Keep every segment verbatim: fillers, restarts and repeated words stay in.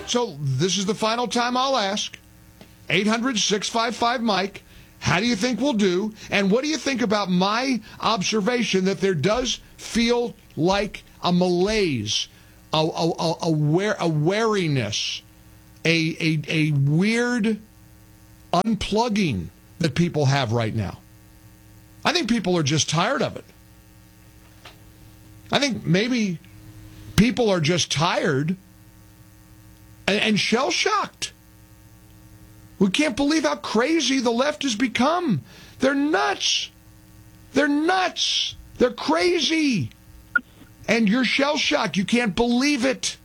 So this is the final time I'll ask. eight hundred, six five five, Mike. How do you think we'll do? And what do you think about my observation that there does feel like a malaise, a, a, a, a, wear, a wariness, a, a, a weird unplugging that people have right now? I think people are just tired of it. I think maybe people are just tired and, and shell-shocked. We can't believe how crazy the left has become. They're nuts. They're nuts. They're crazy. And you're shell-shocked. You can't believe it.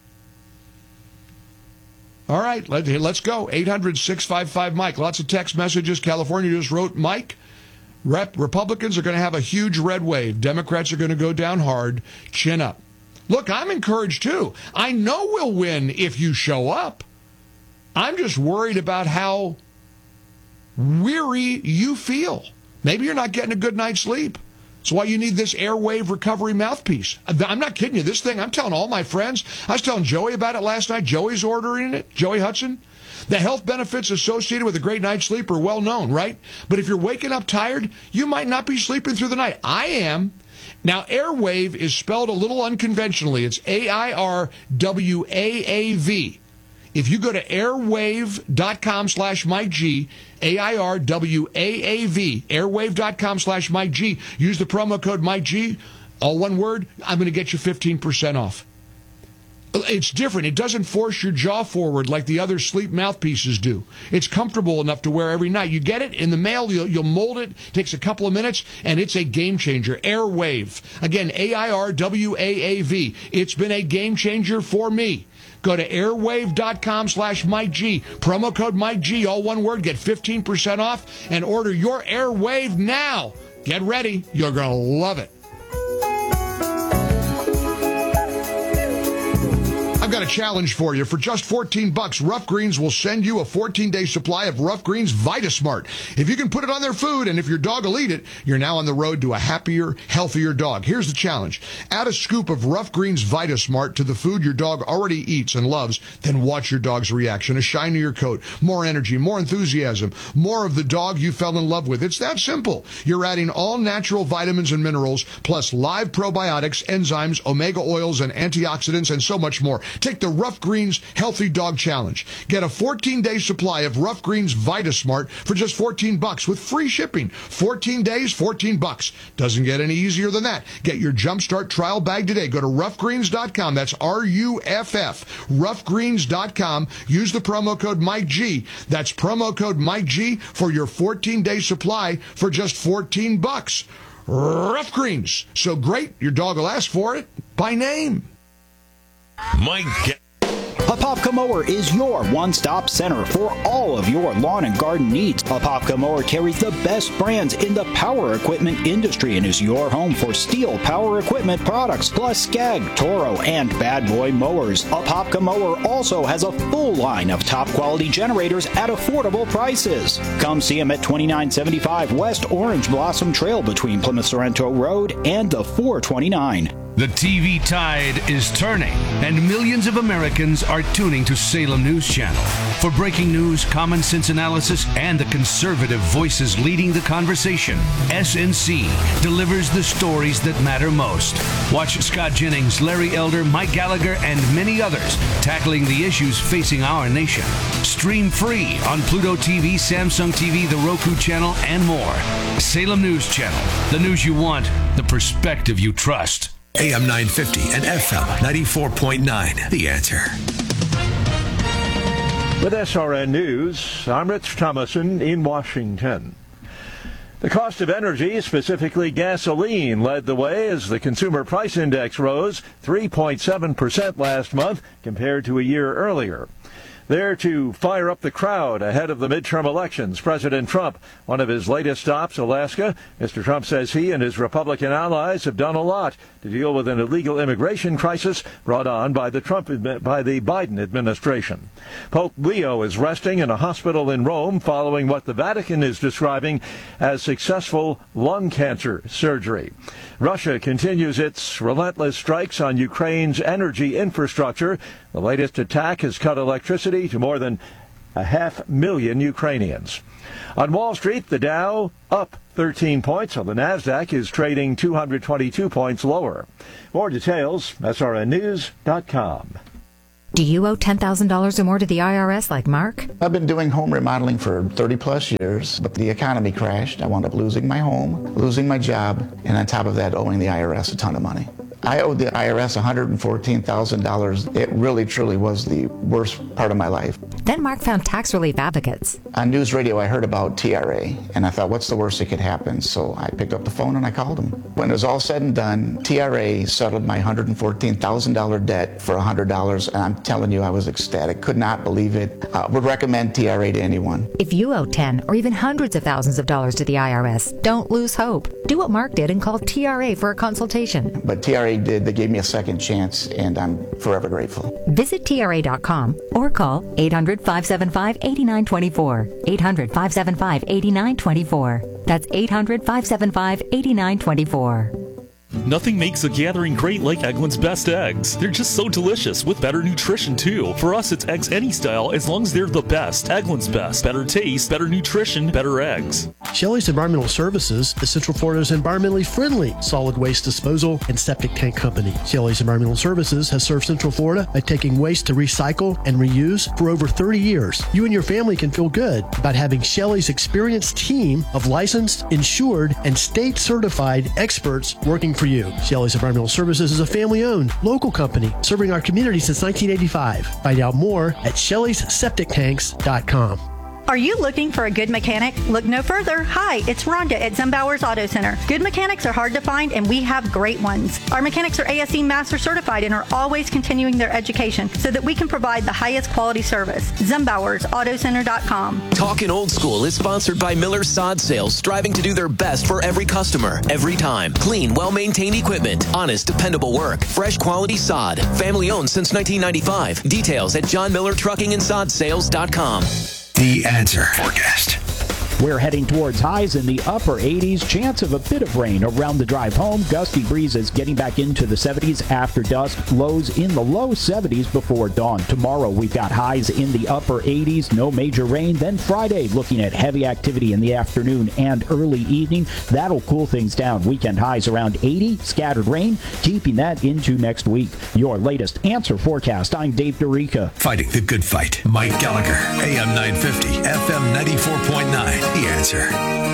All right, let, let's go. eight hundred, six five five, Mike. Lots of text messages. California just wrote, Mike, Rep, Republicans are going to have a huge red wave. Democrats are going to go down hard. Chin up. Look, I'm encouraged, too. I know we'll win if you show up. I'm just worried about how weary you feel. Maybe you're not getting a good night's sleep. That's why you need this airwave recovery mouthpiece. I'm not kidding you. This thing, I'm telling all my friends. I was telling Joey about it last night. Joey's ordering it. Joey Hudson. The health benefits associated with a great night's sleep are well known, right? But if you're waking up tired, you might not be sleeping through the night. I am. Now, airwave is spelled a little unconventionally. It's A I R W A A V. If you go to airwave.com slash Mike G, A I R W A A V, airwave.com slash Mike G, use the promo code Mike G, all one word, I'm going to get you fifteen percent off. It's different. It doesn't force your jaw forward like the other sleep mouthpieces do. It's comfortable enough to wear every night. You get it in the mail, you'll, you'll mold it, it takes a couple of minutes, and it's a game changer. Airwave. Again, A I R W A A V. It's been a game changer for me. Go to airwave.com slash Mike G. Promo code Mike G, all one word. Get fifteen percent off and order your Airwave now. Get ready. You're going to love it. I've got a challenge for you. For just fourteen bucks, Rough Greens will send you a fourteen-day supply of Rough Greens VitaSmart. If you can put it on their food, and if your dog will eat it, you're now on the road to a happier, healthier dog. Here's the challenge. Add a scoop of Rough Greens VitaSmart to the food your dog already eats and loves, then watch your dog's reaction. A shinier coat, more energy, more enthusiasm, more of the dog you fell in love with. It's that simple. You're adding all natural vitamins and minerals, plus live probiotics, enzymes, omega oils, and antioxidants, and so much more. Take the Rough Greens Healthy Dog Challenge. Get a fourteen-day supply of Rough Greens VitaSmart for just fourteen bucks with free shipping. fourteen days, fourteen bucks. Doesn't get any easier than that. Get your Jumpstart trial bag today. Go to rough greens dot com. That's R U F F. rough greens dot com. Use the promo code Mike G. That's promo code Mike G for your fourteen-day supply for just fourteen bucks. Rough Greens. So great, your dog will ask for it by name. Mike. Apopka Mower is your one-stop center for all of your lawn and garden needs. Apopka Mower carries the best brands in the power equipment industry and is your home for Steel power equipment products, plus Skag, Toro, and Bad Boy mowers. Apopka Mower also has a full line of top-quality generators at affordable prices. Come see them at twenty-nine seventy-five West Orange Blossom Trail between Plymouth Sorrento Road and the four twenty-nine. The T V tide is turning, and millions of Americans are tuning to Salem News Channel. For breaking news, common sense analysis, and the conservative voices leading the conversation, S N C delivers the stories that matter most. Watch Scott Jennings, Larry Elder, Mike Gallagher, and many others tackling the issues facing our nation. Stream free on Pluto T V, Samsung T V, the Roku channel, and more. Salem News Channel, the news you want, the perspective you trust. A M nine fifty and F M ninety-four point nine, The Answer. With S R N News, I'm Rich Thomason in Washington. The cost of energy, specifically gasoline, led the way as the Consumer Price Index rose three point seven percent last month compared to a year earlier. There to fire up the crowd ahead of the midterm elections, President Trump, one of his latest stops, Alaska. Mister Trump says he and his Republican allies have done a lot to deal with an illegal immigration crisis brought on by the Trump by the Biden administration. Pope Leo is resting in a hospital in Rome following what the Vatican is describing as successful lung cancer surgery. Russia continues its relentless strikes on Ukraine's energy infrastructure. The latest attack has cut electricity to more than a half million Ukrainians. On Wall Street, the Dow up thirteen points, while the Nasdaq is trading two hundred twenty-two points lower. More details, S R N news dot com. Do you owe ten thousand dollars or more to the I R S like Mark? I've been doing home remodeling for thirty plus years, but the economy crashed. I wound up losing my home, losing my job, and on top of that, owing the I R S a ton of money. I owed the I R S one hundred fourteen thousand dollars. It really, truly was the worst part of my life. Then Mark found tax relief advocates. On news radio, I heard about T R A, and I thought, what's the worst that could happen? So I picked up the phone and I called them. When it was all said and done, T R A settled my one hundred fourteen thousand dollars debt for one hundred dollars, and I'm telling you, I was ecstatic. Could not believe it. Uh, would recommend T R A to anyone. If you owe ten or even hundreds of thousands of dollars to the I R S, don't lose hope. Do what Mark did and call T R A for a consultation. But T R A did. They gave me a second chance, and I'm forever grateful. Visit T R A dot com or call eight hundred, five seven five, eight nine two four. eight hundred, five seven five, eight nine two four. That's eight hundred, five seven five, eight nine two four. Nothing makes a gathering great like Eggland's Best Eggs. They're just so delicious with better nutrition too. For us, it's eggs any style as long as they're the best. Eggland's Best. Better taste, better nutrition, better eggs. Shelley's Environmental Services is Central Florida's environmentally friendly solid waste disposal and septic tank company. Shelley's Environmental Services has served Central Florida by taking waste to recycle and reuse for over thirty years. You and your family can feel good about having Shelley's experienced team of licensed, insured, and state-certified experts working for you. Shelley's Environmental Services is a family-owned, local company serving our community since nineteen eighty-five. Find out more at Shelleys Septic Tanks dot com. Are you looking for a good mechanic? Look no further. Hi, it's Rhonda at Zumbauer's Auto Center. Good mechanics are hard to find, and we have great ones. Our mechanics are A S E Master Certified and are always continuing their education so that we can provide the highest quality service. Zumbauers Auto Center dot com. Talkin' Old School is sponsored by Miller Sod Sales, striving to do their best for every customer, every time. Clean, well-maintained equipment, honest, dependable work, fresh quality sod. Family-owned since nineteen ninety-five. Details at John Miller Trucking and Sod Sales dot com. The Answer Forecast. We're heading towards highs in the upper eighties. Chance of a bit of rain around the drive home. Gusty breezes getting back into the seventies after dusk. Lows in the low seventies before dawn. Tomorrow we've got highs in the upper eighties. No major rain. Then Friday looking at heavy activity in the afternoon and early evening. That'll cool things down. Weekend highs around eighty. Scattered rain. Keeping that into next week. Your latest Answer Forecast. I'm Dave Dorica. Fighting the good fight. Mike Gallagher. A M nine fifty. F M ninety-four point nine. The Answer.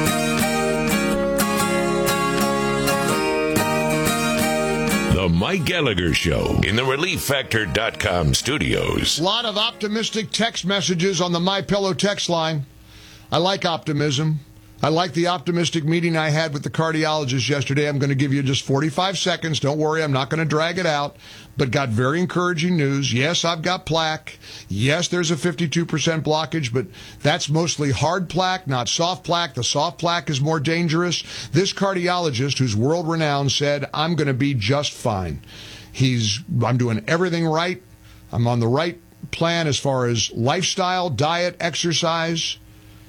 The Mike Gallagher Show in the Relief Factor dot com studios. A lot of optimistic text messages on the MyPillow text line. I like optimism. I like the optimistic meeting I had with the cardiologist yesterday. I'm going to give you just forty-five seconds. Don't worry, I'm not going to drag it out. But got very encouraging news. Yes, I've got plaque. Yes, there's a fifty-two percent blockage, but that's mostly hard plaque, not soft plaque. The soft plaque is more dangerous. This cardiologist, who's world-renowned, said, I'm going to be just fine. He's, I'm doing everything right. I'm on the right plan as far as lifestyle, diet, exercise.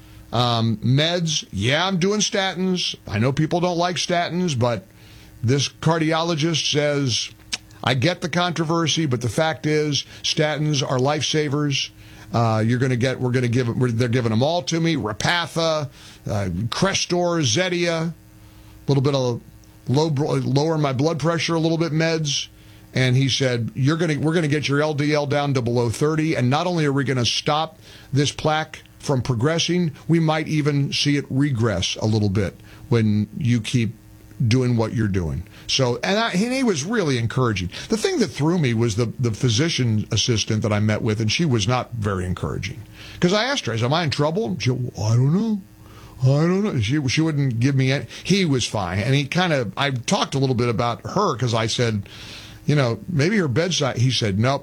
Um, meds, yeah, I'm doing statins. I know people don't like statins, but this cardiologist says, I get the controversy, but the fact is statins are lifesavers. Uh, you're going to get, we're going to give, we're, they're giving them all to me, Repatha, uh, Crestor, Zetia, a little bit of low, lowering my blood pressure a little bit meds. And he said, you're going to, we're going to get your L D L down to below thirty. And not only are we going to stop this plaque from progressing, we might even see it regress a little bit when you keep doing what you're doing. So, and, I, and he was really encouraging. The thing that threw me was the, the physician assistant that I met with, and she was not very encouraging. Because I asked her, I said, am I in trouble? She said, well, I don't know. I don't know. She, she wouldn't give me any. He was fine. And he kind of, I talked a little bit about her because I said, you know, maybe her bedside. He said, nope,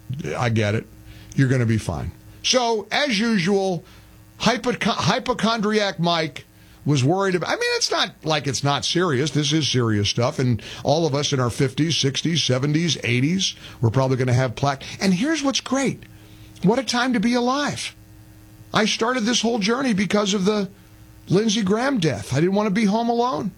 I get it. You're going to be fine. So, as usual, hypoch- hypochondriac Mike was worried about, I mean, it's not like it's not serious. This is serious stuff. And all of us in our fifties, sixties, seventies, eighties, we're probably going to have plaque. And here's what's great. What a time to be alive. I started this whole journey because of the Lindsey Graham death. I didn't want to be home alone.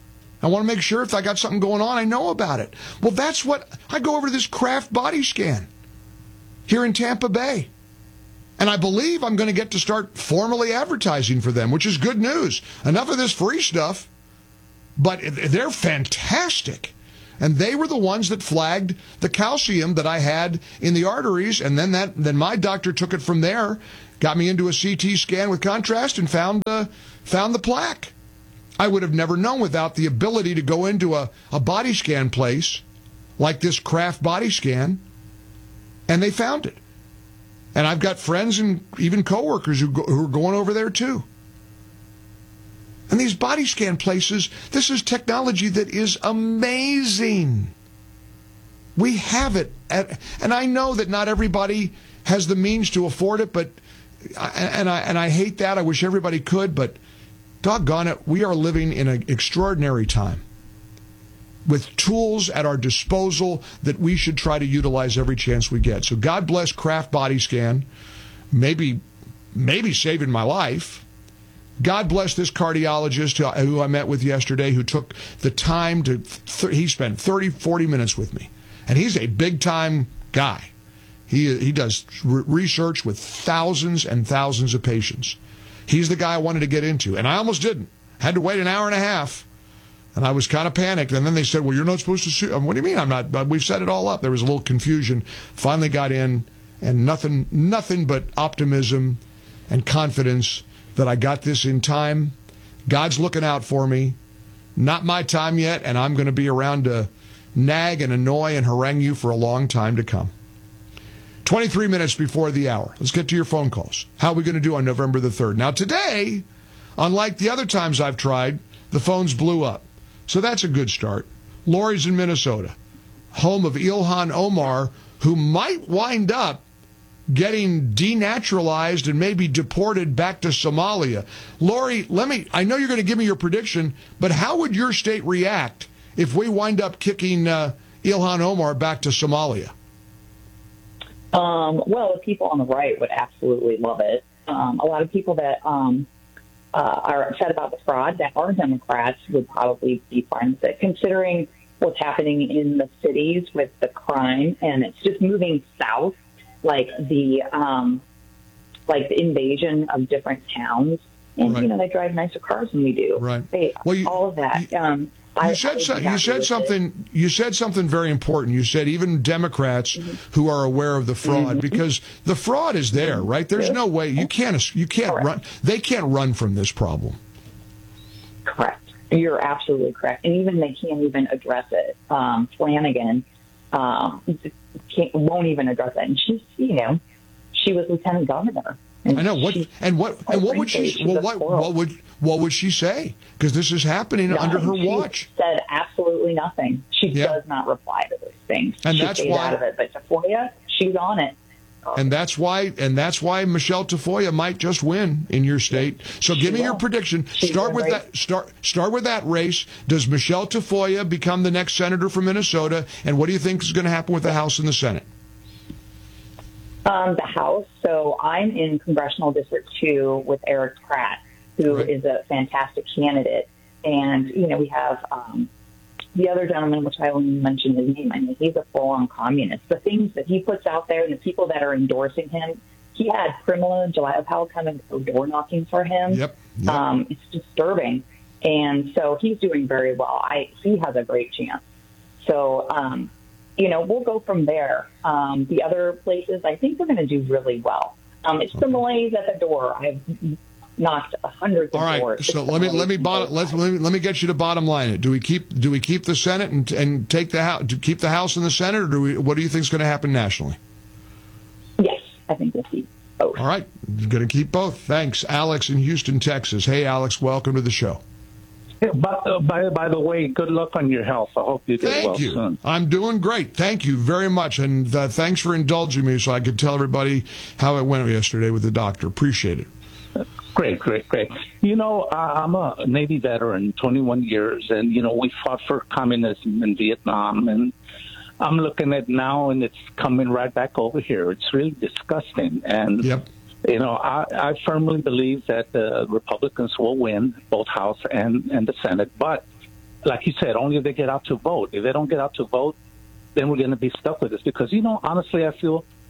I want to make sure if I got something going on, I know about it. Well, that's what, I go over to this Kraft body scan. here in Tampa Bay. And I believe I'm going to get to start formally advertising for them, which is good news. Enough of this free stuff, but they're fantastic. And they were the ones that flagged the calcium that I had in the arteries, and then that then my doctor took it from there, got me into a C T scan with contrast, and found uh, found the plaque. I would have never known without the ability to go into a, a body scan place like this Kraft body scan, and they found it. And I've got friends and even coworkers who, go, who are going over there too. And these body scan places, this is technology that is amazing. We have it. At, and I know that not everybody has the means to afford it, but and I and I hate that. I wish everybody could, but doggone it, we are living in an extraordinary time with tools at our disposal that we should try to utilize every chance we get. So God bless Kraft Body Scan, maybe maybe saving my life. God bless this cardiologist who I met with yesterday, who took the time to, th- he spent thirty, forty minutes with me. And he's a big-time guy. He he does re- research with thousands and thousands of patients. He's the guy I wanted to get into, and I almost didn't. Had to wait an hour and a half, and I was kind of panicked. And then they said, well, you're not supposed to see. What do you mean I'm not? We've set it all up. There was a little confusion. Finally got in, and nothing, nothing but optimism and confidence that I got this in time. God's looking out for me. Not my time yet, and I'm going to be around to nag and annoy and harangue you for a long time to come. twenty-three minutes before the hour. Let's get to your phone calls. How are we going to do on November the third? Now today, unlike the other times I've tried, the phones blew up. So that's a good start. Lori's in Minnesota, home of Ilhan Omar, who might wind up getting denaturalized and maybe deported back to Somalia. Lori, let me, I know you're going to give me your prediction, but how would your state react if we wind up kicking uh, Ilhan Omar back to Somalia? Um, well, the people on the right would absolutely love it. Um, a lot of people that um, uh, are upset about the fraud that are Democrats would probably be fine with it, considering what's happening in the cities with the crime, and it's just moving south. Like the um, like the invasion of different towns, and right. you know they drive nicer cars than we do. Right. They, well, you, all of that. You, um, you I, said I so, you said something. It. You said something very important. You said even Democrats mm-hmm. who are aware of the fraud, mm-hmm. because the fraud is there, right? There's no way you can't you can't correct. run. They can't run from this problem. Correct. You're absolutely correct, and even they can't even address it. Um, Flanagan um, can't, won't even address it, and she's you know. She was lieutenant governor. I know what she, and what and what would she well what what would what would she say? Because this is happening nothing. under her she watch. Said absolutely nothing. She yeah. does not reply to those things. And she that's stays why out of it. But Tafoya, she's on it. And that's why and that's why Michelle Tafoya might just win in your state. So she give me will. your prediction. She's start with that start start with that race. Does Michelle Tafoya become the next senator from Minnesota? And what do you think is going to happen with the House and the Senate? Um, the House. So I'm in Congressional District two with Eric Pratt, who right. is a fantastic candidate. And, you know, we have um, the other gentleman, which I won't even mention his name. I mean, he's a full-on communist. The things that he puts out there and the people that are endorsing him, he had Primala Jayapal come and go door knocking for him. Yep. yep. Um, it's disturbing. And so he's doing very well. I He has a great chance. So, um you know, we'll go from there. Um, the other places, I think we're going to do really well. Um, it's the Malays at the door. I've knocked hundreds of All right, doors. so let me let me bottom, let let me let me get you to bottom line it. Do we keep do we keep the Senate and and take the house? Do keep the House and the Senate, or do we? What do you think is going to happen nationally? Yes, I think we'll keep both. All right, going to keep both. Thanks, Alex in Houston, Texas. Hey, Alex, welcome to the show. But, uh, by, by the way, good luck on your health. I hope you get Thank well you. soon. I'm doing great. Thank you very much. And uh, thanks for indulging me so I could tell everybody how it went yesterday with the doctor. Appreciate it. Great, great, great. You know, I'm a Navy veteran, twenty-one years, and, you know, we fought for communism in Vietnam, and I'm looking at now, and it's coming right back over here. It's really disgusting. And yep. You know, I, I firmly believe that the Republicans will win both House and, and the Senate. But like you said, only if they get out to vote. If they don't get out to vote, then we're going to be stuck with this. Because, you know, honestly, I feel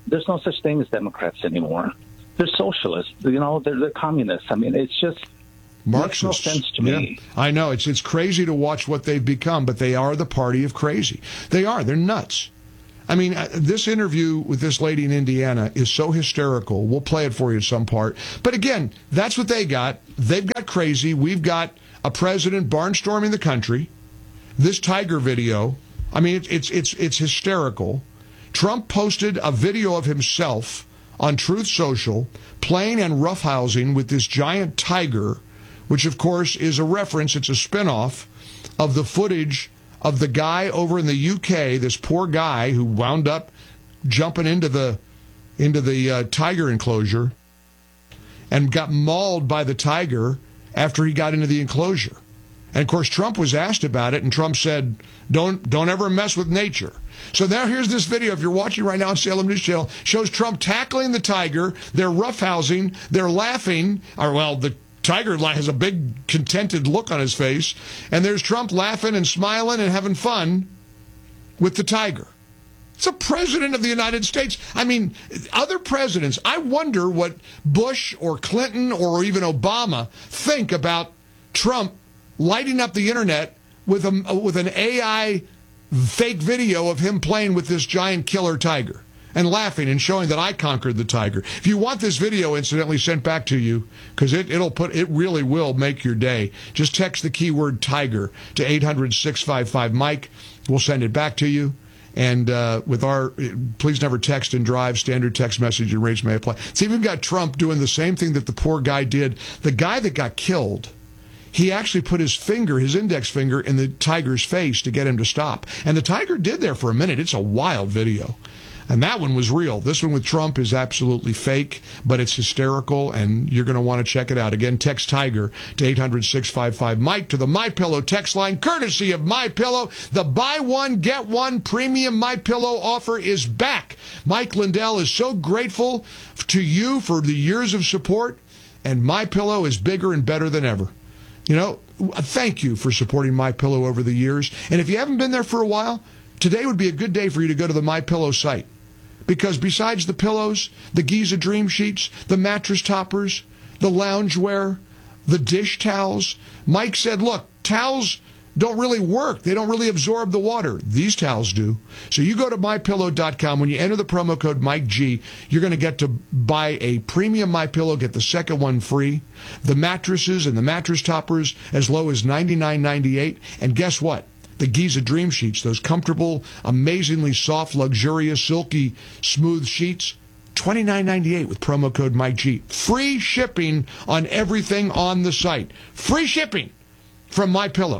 there's no such thing as Democrats anymore. They're socialists. You know, they're, they're communists. I mean, it's just Marxists. makes no sense to me. Yeah, I know. It's it's crazy to watch what they've become, but they are the party of crazy. They are. They're nuts. I mean, uh, this interview with this lady in Indiana is so hysterical. We'll play it for you at some part. But again, that's what they got. They've got crazy. We've got a president barnstorming the country. This tiger video, I mean, it's it's it's, it's hysterical. Trump posted a video of himself on Truth Social playing and roughhousing with this giant tiger, which, of course, is a reference. It's a spinoff of the footage of the guy over in the U K, this poor guy who wound up jumping into the into the uh, tiger enclosure and got mauled by the tiger after he got into the enclosure. And, of course, Trump was asked about it, and Trump said, don't don't ever mess with nature. So now here's this video, if you're watching right now on Salem News Channel, shows Trump tackling the tiger. They're roughhousing. They're laughing. Or, well, the tiger has a big, contented look on his face. And there's Trump laughing and smiling and having fun with the tiger. It's a president of the United States. I mean, other presidents, I wonder what Bush or Clinton or even Obama think about Trump lighting up the internet with a, with an A I fake video of him playing with this giant killer tiger and laughing and showing that I conquered the tiger. If you want this video incidentally sent back to you, because it, it'll put it really will make your day, just text the keyword tiger to eight hundred, six five five, Mike. We'll send it back to you. And uh, with our, please never text and drive, standard text message and rates may apply. It's even got Trump doing the same thing that the poor guy did. The guy that got killed, he actually put his finger, his index finger, in the tiger's face to get him to stop. And the tiger did there for a minute. It's a wild video. And that one was real. This one with Trump is absolutely fake, but it's hysterical, and you're going to want to check it out. Again, text TIGER to eight hundred, six five five, Mike to the MyPillow text line, courtesy of MyPillow. The buy one, get one premium MyPillow offer is back. Mike Lindell is so grateful to you for the years of support, and MyPillow is bigger and better than ever. You know, thank you for supporting MyPillow over the years. And if you haven't been there for a while, today would be a good day for you to go to the MyPillow site. Because besides the pillows, the Giza Dream Sheets, the mattress toppers, the loungewear, the dish towels, Mike said, look, towels don't really work. They don't really absorb the water. These towels do. So you go to my pillow dot com. When you enter the promo code Mike G, you're going to get to buy a premium MyPillow, get the second one free. The mattresses and the mattress toppers as low as ninety-nine ninety-eight. And guess what? The Giza Dream Sheets, those comfortable, amazingly soft, luxurious, silky, smooth sheets, twenty-nine ninety-eight with promo code Mike G. Free shipping on everything on the site. Free shipping from MyPillow,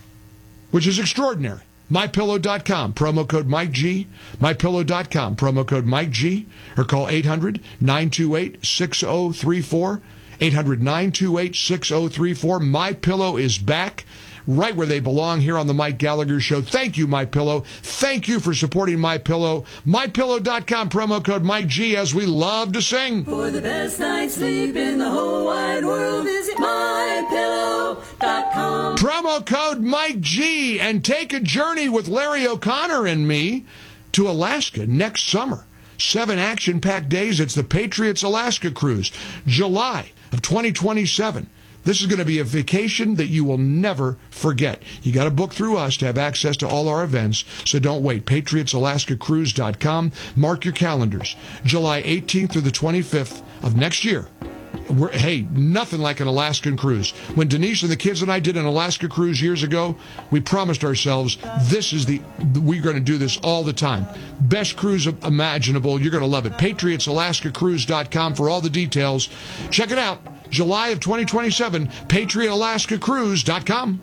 which is extraordinary. my pillow dot com, promo code Mike G. my pillow dot com, promo code Mike G. Or call eight hundred, nine two eight, six oh three four. eight hundred, nine two eight, six oh three four. MyPillow is back, right where they belong here on the Mike Gallagher Show. Thank you, MyPillow. Thank you for supporting MyPillow. my pillow dot com, promo code Mike G, as we love to sing. For the best night's sleep in the whole wide world, visit my pillow dot com. Promo code Mike G, and take a journey with Larry O'Connor and me to Alaska next summer. Seven action-packed days. It's the Patriots Alaska Cruise, July of twenty twenty-seven. This is going to be a vacation that you will never forget. You got to book through us to have access to all our events, so don't wait. patriots alaska cruise dot com. Mark your calendars. July eighteenth through the twenty-fifth of next year. We're, hey, nothing like an Alaskan cruise. When Denise and the kids and I did an Alaska cruise years ago, we promised ourselves this is the, we're going to do this all the time. Best cruise imaginable. You're going to love it. patriots alaska cruise dot com for all the details. Check it out. July of twenty twenty-seven, patriot alaska cruise dot com.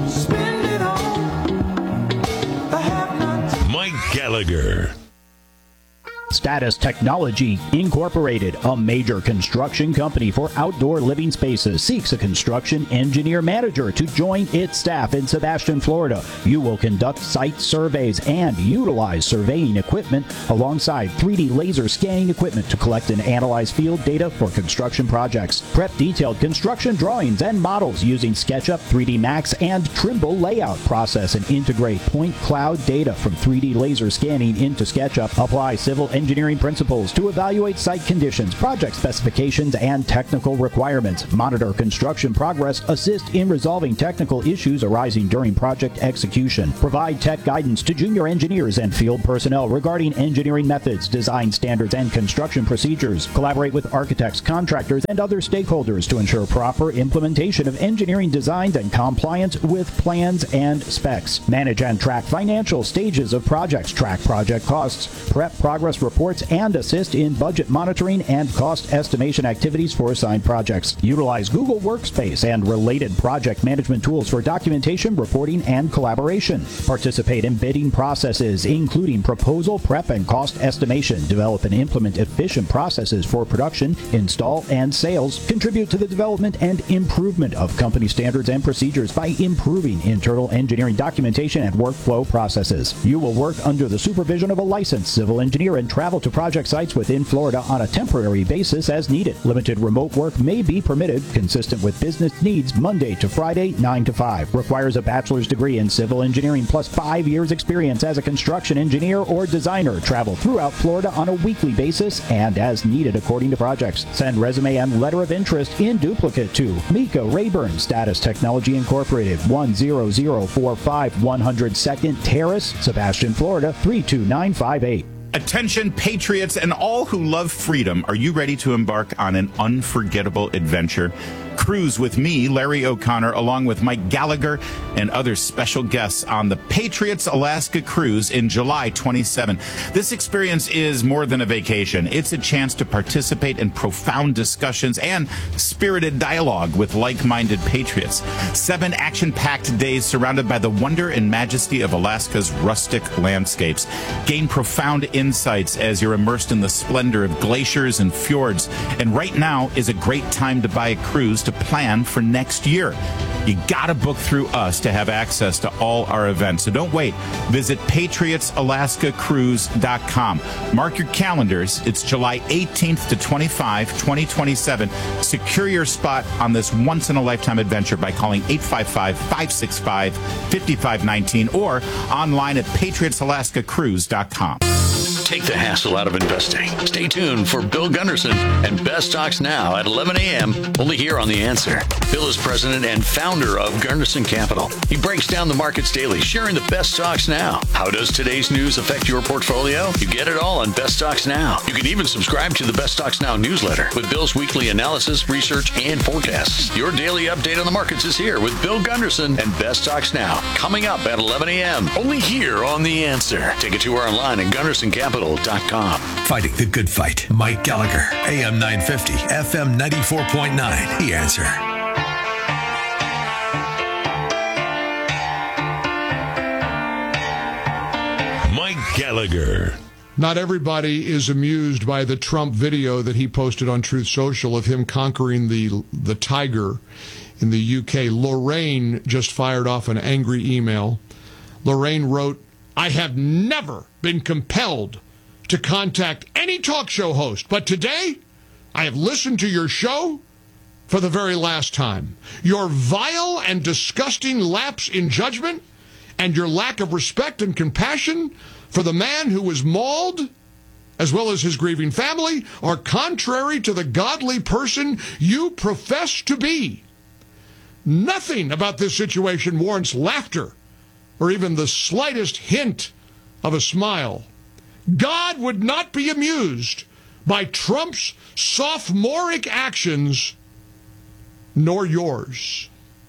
Mike Gallagher. Status Technology Incorporated, a major construction company for outdoor living spaces, seeks a construction engineer manager to join its staff in Sebastian, Florida. You will conduct site surveys and utilize surveying equipment alongside three D laser scanning equipment to collect and analyze field data for construction projects. Prep detailed construction drawings and models using SketchUp, three D Max, and Trimble layout. Process and integrate point cloud data from three D laser scanning into SketchUp. Apply civil engineering principles to evaluate site conditions, project specifications, and technical requirements. Monitor construction progress. Assist in resolving technical issues arising during project execution. Provide tech guidance to junior engineers and field personnel regarding engineering methods, design standards, and construction procedures. Collaborate with architects, contractors, and other stakeholders to ensure proper implementation of engineering designs and compliance with plans and specs. Manage and track financial stages of projects. Track project costs. Prep progress reports and assist in budget monitoring and cost estimation activities for assigned projects. Utilize Google Workspace and related project management tools for documentation, reporting, and collaboration. Participate in bidding processes, including proposal, prep, and cost estimation. Develop and implement efficient processes for production, install, and sales. Contribute to the development and improvement of company standards and procedures by improving internal engineering documentation and workflow processes. You will work under the supervision of a licensed civil engineer and travel to project sites within Florida on a temporary basis as needed. Limited remote work may be permitted, consistent with business needs, Monday to Friday, nine to five. Requires a bachelor's degree in civil engineering plus five years experience as a construction engineer or designer. Travel throughout Florida on a weekly basis and as needed according to projects. Send resume and letter of interest in duplicate to Mika Rayburn, Status Technology Incorporated, one zero zero four five one hundred second Terrace, Sebastian, Florida, three two nine five eight. Attention patriots and all who love freedom. Are you ready to embark on an unforgettable adventure? Cruise with me, Larry O'Connor, along with Mike Gallagher and other special guests on the Patriots Alaska Cruise in July twenty-seventh. This experience is more than a vacation. It's a chance to participate in profound discussions and spirited dialogue with like-minded patriots. Seven action-packed days surrounded by the wonder and majesty of Alaska's rustic landscapes. Gain profound insights as you're immersed in the splendor of glaciers and fjords. And right now is a great time to buy a cruise to plan for next year. You gotta book through us to have access to all our events. So don't wait. Visit patriots alaska cruise dot com. Mark your calendars. It's July eighteenth to twenty-fifth, twenty twenty-seven. Secure your spot on this once-in-a-lifetime adventure by calling eight five five, five six five, five five one nine or online at patriots alaska cruise dot com. Take the hassle out of investing. Stay tuned for Bill Gunderson and Best Stocks Now at eleven a.m. only here on The Answer. Bill is president and founder of Gunderson Capital. He breaks down the markets daily, sharing the best stocks now. How does today's news affect your portfolio? You get it all on Best Stocks Now. You can even subscribe to the Best Stocks Now newsletter with Bill's weekly analysis, research, and forecasts. Your daily update on the markets is here with Bill Gunderson and Best Stocks Now, coming up at eleven a.m. only here on The Answer. Take a tour online at gunderson capital dot com. Fighting the good fight. Mike Gallagher, A M nine fifty, F M ninety-four point nine. The Answer. Mike Gallagher. Not everybody is amused by the Trump video that he posted on Truth Social of him conquering the the tiger in the U K. Lorraine just fired off an angry email. Lorraine wrote, "I have never been compelled to contact any talk show host, but today I have listened to your show for the very last time. Your vile and disgusting lapse in judgment and your lack of respect and compassion for the man who was mauled, as well as his grieving family, are contrary to the godly person you profess to be. Nothing about this situation warrants laughter or even the slightest hint of a smile. God would not be amused by Trump's sophomoric actions, nor yours."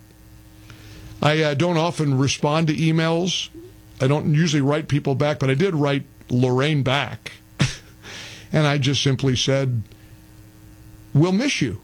I uh, don't often respond to emails. I don't usually write people back, but I did write Lorraine back. And I just simply said, "We'll miss you."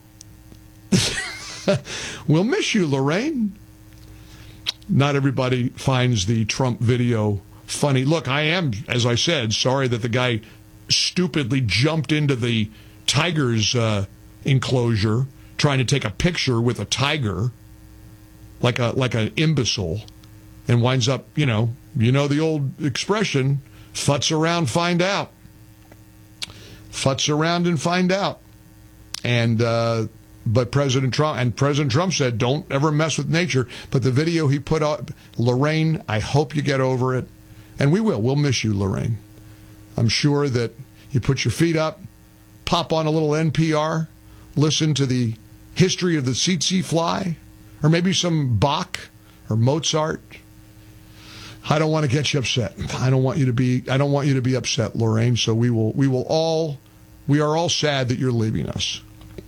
We'll miss you, Lorraine. Not everybody finds the Trump video funny. Look, I am, as I said, sorry that the guy stupidly jumped into the tiger's uh, enclosure trying to take a picture with a tiger like a like an imbecile and winds up, you know, you know the old expression, futz around, find out. Futz around and find out. And uh, but President Trump and President Trump said, don't ever mess with nature. But the video he put up, Lorraine, I hope you get over it. And we will. We'll miss you, Lorraine. I'm sure that you put your feet up, pop on a little N P R, listen to the history of the tsetse fly, or maybe some Bach or Mozart. I don't want to get you upset. I don't want you to be. I don't want you to be upset, Lorraine. So we will. We will all. We are all sad that you're leaving us.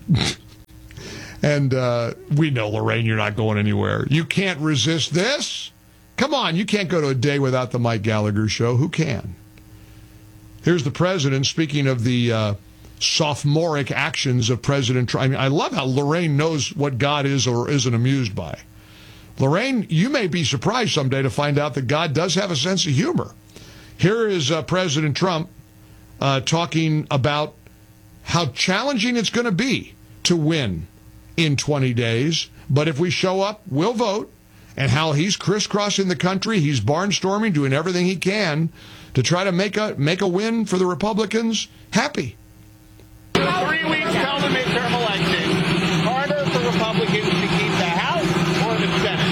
And uh, we know, Lorraine, you're not going anywhere. You can't resist this. Come on, you can't go to a day without the Mike Gallagher Show. Who can? Here's the president speaking of the uh, sophomoric actions of President Trump. I mean, I love how Lorraine knows what God is or isn't amused by. Lorraine, you may be surprised someday to find out that God does have a sense of humor. Here is uh, President Trump uh, talking about how challenging it's going to be to win in twenty days. But if we show up, we'll vote. And how he's crisscrossing the country. He's barnstorming, doing everything he can to try to make a make a win for the Republicans happy. Three weeks till the midterm election. Harder for Republicans to keep the House or the Senate?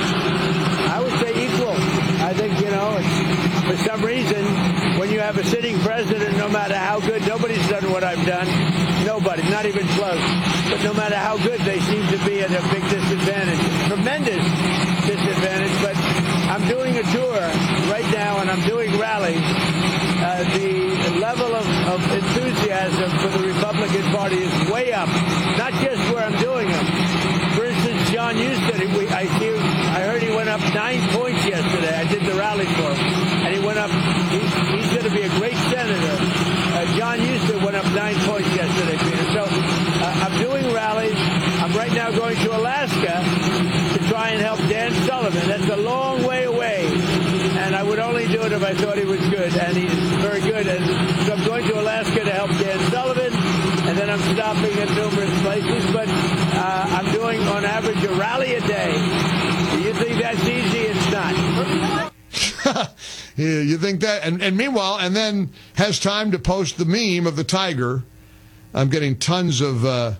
I would say equal. I think, you know, it's, for some reason, when you have a sitting president, no matter how good, nobody's done what I've done. Nobody, not even close. But no matter how good, they seem to be at a big disadvantage. Tremendous disadvantage. But I'm doing a tour right now, and I'm doing rallies. Uh, the level of, of enthusiasm for the Republican Party is way up. Not just where I'm doing them. For instance, John Huston, we, I, he, I heard he went up nine points yesterday. I did the rally for him. And he went up, he's, he's going to be a great senator. Uh, John Huston went up nine points yesterday, Peter. So uh, I'm doing rallies. I'm right now going to Alaska to try and help Dan Sullivan. That's a long way away. And I would only do it if I thought he was good. And he's very good. And so I'm going to Alaska to help Dan Sullivan. And then I'm stopping at numerous places. But uh, I'm doing, on average, a rally a day. Do you think that's easy? It's not. Yeah, you think that? And, and meanwhile, and then has time to post the meme of the tiger. I'm getting tons of uh,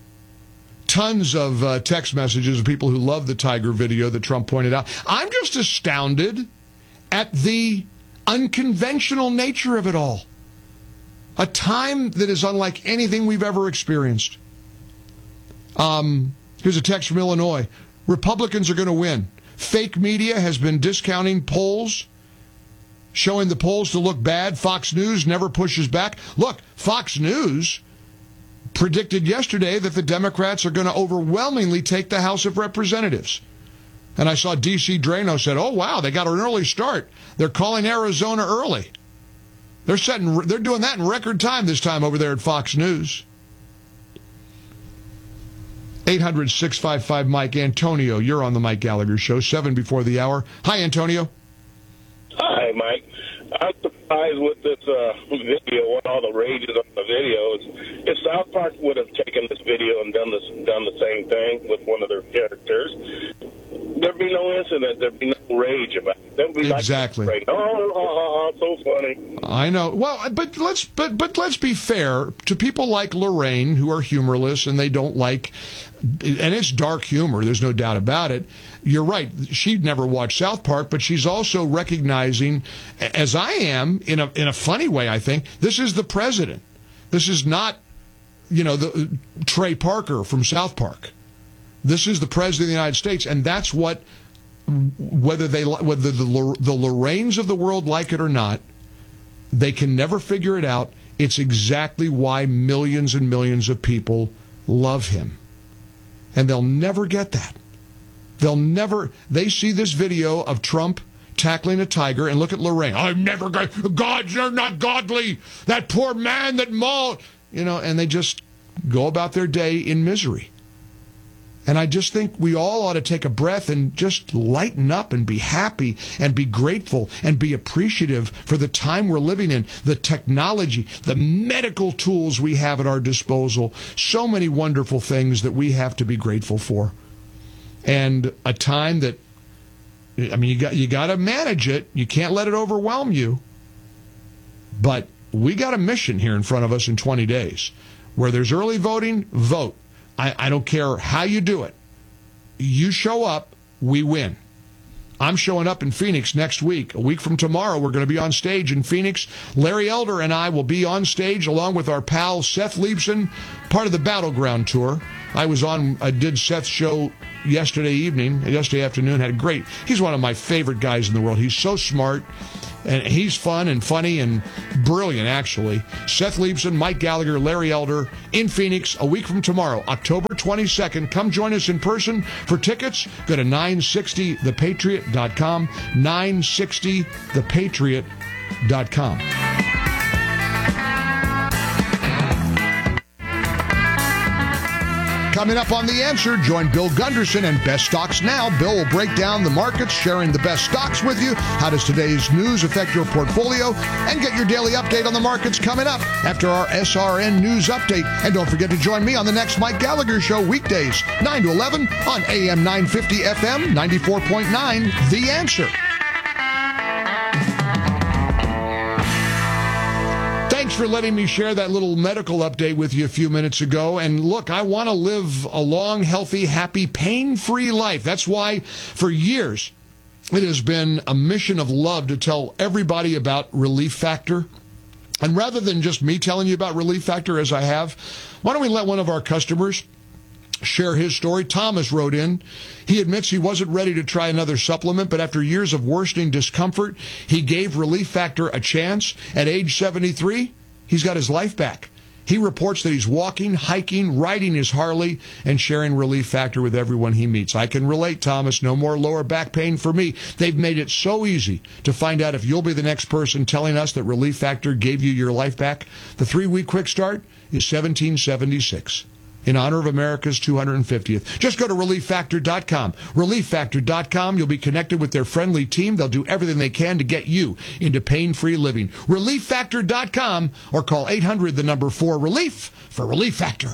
tons of uh, text messages of people who love the tiger video that Trump pointed out. I'm just astounded at the unconventional nature of it all. A time that is unlike anything we've ever experienced. Um, here's a text from Illinois. Republicans are going to win. Fake media has been discounting polls, showing the polls to look bad. Fox News never pushes back. Look, Fox News predicted yesterday that the Democrats are going to overwhelmingly take the House of Representatives. And I saw D C Drano said, oh, wow, they got an early start. They're calling Arizona early. They're setting, they're doing that in record time this time over there at Fox News. eight hundred, six five five, Mike. Antonio, you're on the Mike Gallagher Show, seven before the hour. Hi, Antonio. Hi, Mike. I'm surprised with this uh, video, what all the rage is on the videos. If South Park would have taken this video and done this, done the same thing with one of their characters, there'd be no incident. There'd be no rage about it. There'd be exactly. Like, oh, oh, oh, oh, so funny. I know. Well, but let's but but let's be fair to people like Lorraine who are humorless and they don't like, and it's dark humor. There's no doubt about it. You're right. She'd never watched South Park, but she's also recognizing, as I am, in a in a funny way, I think, this is the president. This is not, you know, the Trey Parker from South Park. This is the president of the United States, and that's what, whether they whether the the Lorraines of the world like it or not, they can never figure it out. It's exactly why millions and millions of people love him, and they'll never get that. They'll never, they see this video of Trump tackling a tiger and look at Lorraine. I'm never going, gods are not godly. That poor man that mauled, you know, and they just go about their day in misery. And I just think we all ought to take a breath and just lighten up and be happy and be grateful and be appreciative for the time we're living in, the technology, the medical tools we have at our disposal, so many wonderful things that we have to be grateful for. And a time that, I mean, you got you got to manage it. You can't let it overwhelm you. But we got a mission here in front of us in twenty days. Where there's early voting, vote. I, I don't care how you do it. You show up, we win. I'm showing up in Phoenix next week. A week from tomorrow, we're going to be on stage in Phoenix. Larry Elder and I will be on stage along with our pal Seth Leibson, part of the Battleground Tour. I was on, I did Seth's show yesterday evening, yesterday afternoon, had a great, he's one of my favorite guys in the world. He's so smart, and he's fun and funny and brilliant, actually. Seth Leibson, Mike Gallagher, Larry Elder in Phoenix a week from tomorrow, October twenty-second. Come join us in person. For tickets, go to nine sixty the patriot dot com, nine sixty the patriot dot com. Coming up on The Answer, join Bill Gunderson and Best Stocks Now. Bill will break down the markets, sharing the best stocks with you. How does today's news affect your portfolio? And get your daily update on the markets coming up after our S R N News Update. And don't forget to join me on the next Mike Gallagher Show, weekdays, nine to eleven on A M nine fifty F M, ninety-four point nine, The Answer. Thanks for letting me share that little medical update with you a few minutes ago. And look, I want to live a long, healthy, happy, pain-free life. That's why, for years, it has been a mission of love to tell everybody about Relief Factor. And rather than just me telling you about Relief Factor as I have, why don't we let one of our customers share his story? Thomas wrote in. He admits he wasn't ready to try another supplement, but after years of worsening discomfort, he gave Relief Factor a chance. At age seventy-three, he's got his life back. He reports that he's walking, hiking, riding his Harley, and sharing Relief Factor with everyone he meets. I can relate, Thomas. No more lower back pain for me. They've made it so easy to find out if you'll be the next person telling us that Relief Factor gave you your life back. The three-week quick start is seventeen seventy-six. In honor of America's two hundred fiftieth. Just go to relief factor dot com. relief factor dot com. You'll be connected with their friendly team. They'll do everything they can to get you into pain-free living. relief factor dot com or call eight hundred, the number four, relief for Relief Factor.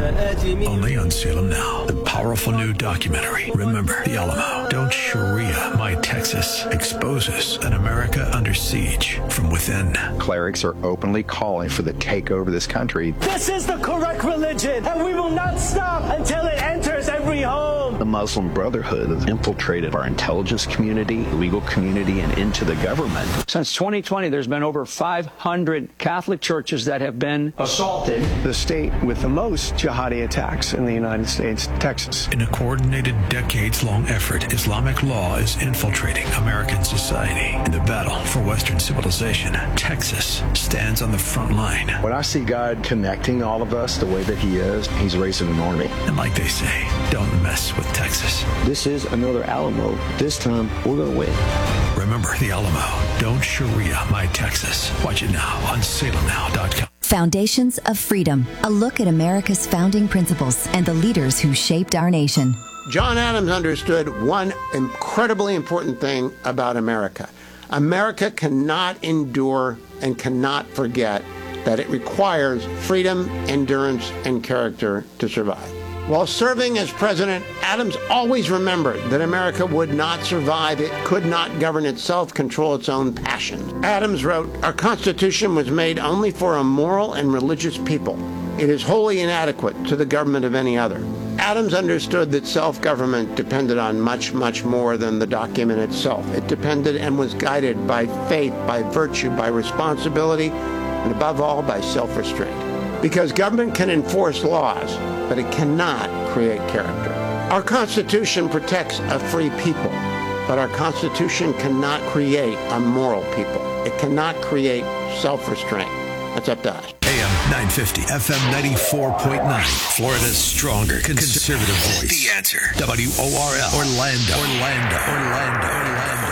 Only on Salem Now, the powerful new documentary, Remember the Alamo. Don't Sharia My Texas exposes an America under siege from within. Clerics are openly calling for the takeover of this country. This is the correct religion, and we will not stop until it enters every home. The Muslim Brotherhood has infiltrated our intelligence community, legal community, and into the government. Since twenty twenty, there's been over five hundred Catholic churches that have been assaulted. The state with the most jihadi attacks in the United States, Texas. In a coordinated, decades-long effort, Islamic law is infiltrating American society. In the battle for Western civilization, Texas stands on the front line. When I see God connecting all of us the way that he is, he's raising an army. And like they say, don't mess with Texas. This is another Alamo. This time, we're going to win. Remember the Alamo. Don't Sharia My Texas. Watch it now on salem now dot com. Foundations of Freedom, a look at America's founding principles and the leaders who shaped our nation. John Adams understood one incredibly important thing about America. America cannot endure and cannot forget that it requires freedom, endurance, and character to survive. While serving as president, Adams always remembered that America would not survive. It could not govern itself, control its own passions. Adams wrote, "Our Constitution was made only for a moral and religious people. It is wholly inadequate to the government of any other." Adams understood that self-government depended on much, much more than the document itself. It depended and was guided by faith, by virtue, by responsibility, and above all, by self-restraint. Because government can enforce laws, but it cannot create character. Our Constitution protects a free people, but our Constitution cannot create a moral people. It cannot create self-restraint. That's up to us. A M nine fifty, F M ninety-four point nine, Florida's stronger conservative voice. The Answer. W O R L. Orlando. Orlando. Orlando. Orlando.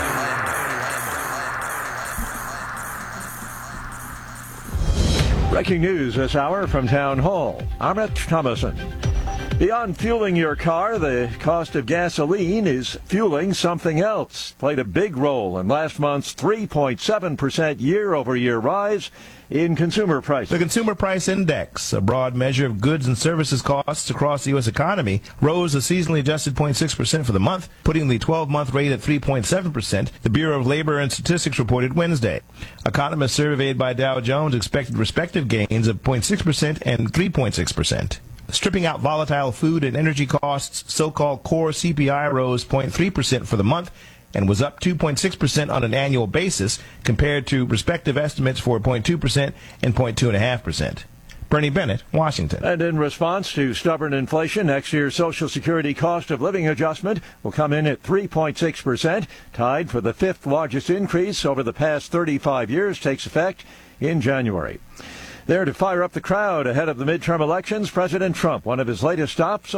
Breaking news this hour from Town Hall. I'm Rich Thomason. Beyond fueling your car, the cost of gasoline is fueling something else. Played a big role in last month's three point seven percent year-over-year rise in consumer prices. The Consumer Price Index, a broad measure of goods and services costs across the U S economy, rose a seasonally adjusted zero point six percent for the month, putting the twelve-month rate at three point seven percent, the Bureau of Labor and Statistics reported Wednesday. Economists surveyed by Dow Jones expected respective gains of zero point six percent and three point six percent. Stripping out volatile food and energy costs, so-called core C P I rose zero point three percent for the month and was up two point six percent on an annual basis compared to respective estimates for zero point two percent and zero point two five percent. Bernie Bennett, Washington. And in response to stubborn inflation, next year's Social Security cost of living adjustment will come in at three point six percent, tied for the fifth largest increase over the past thirty-five years, takes effect in January. There to fire up the crowd ahead of the midterm elections, President Trump, one of his latest stops